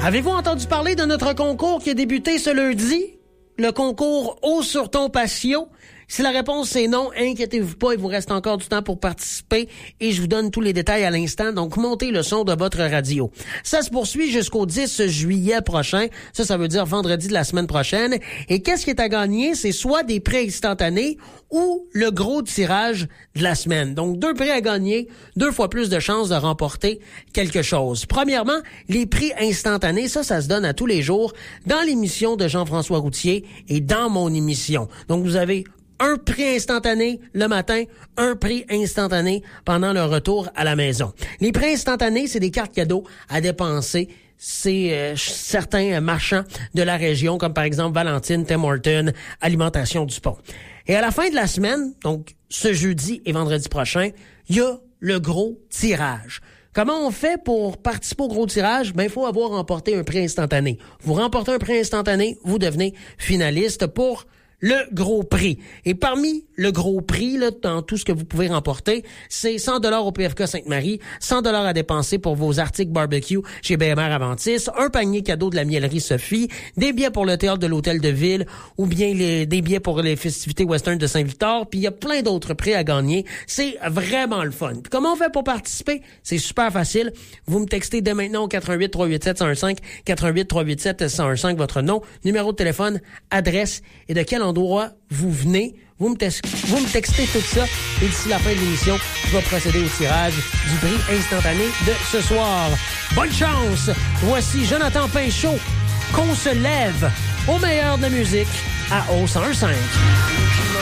Avez-vous entendu parler de notre concours qui a débuté ce lundi? Le concours Haut sur ton patio? Si la réponse est non, inquiétez-vous pas, il vous reste encore du temps pour participer et je vous donne tous les détails à l'instant, donc montez le son de votre radio. Ça se poursuit jusqu'au 10 juillet prochain, ça veut dire vendredi de la semaine prochaine, et qu'est-ce qui est à gagner? C'est soit des prêts instantanés ou le gros tirage de la semaine. Donc 2 prix à gagner, 2 fois plus de chances de remporter quelque chose. Premièrement, les prix instantanés, ça se donne à tous les jours dans l'émission de Jean-François Routier et dans mon émission. Donc vous avez un prix instantané le matin, un prix instantané pendant le retour à la maison. Les prix instantanés, c'est des cartes cadeaux à dépenser. C'est certains marchands de la région, comme par exemple Valentine, Tim Hortons, Alimentation du Pont. Et à la fin de la semaine, donc ce jeudi et vendredi prochain, il y a le gros tirage. Comment on fait pour participer au gros tirage? Il faut avoir remporté un prix instantané. Vous remportez un prix instantané, vous devenez finaliste pour le gros prix. Et parmi le gros prix, là, dans tout ce que vous pouvez remporter, c'est 100 $ au PFK Sainte-Marie, 100 $ à dépenser pour vos articles barbecue chez BMR Aventis, un panier cadeau de la Mielerie Sophie, des billets pour le théâtre de l'Hôtel de Ville, ou bien des billets pour les festivités western de Saint-Victor, puis il y a plein d'autres prix à gagner. C'est vraiment le fun. Puis comment on fait pour participer? C'est super facile. Vous me textez dès maintenant au 88 387 115, 88 387 115 votre nom, numéro de téléphone, adresse et de quel endroit vous venez. Vous me textez tout ça et d'ici la fin de l'émission, je vais procéder au tirage du prix instantané de ce soir. Bonne chance! Voici Jonathan Pinchot, Qu'on se lève au meilleur de la musique à O101.5.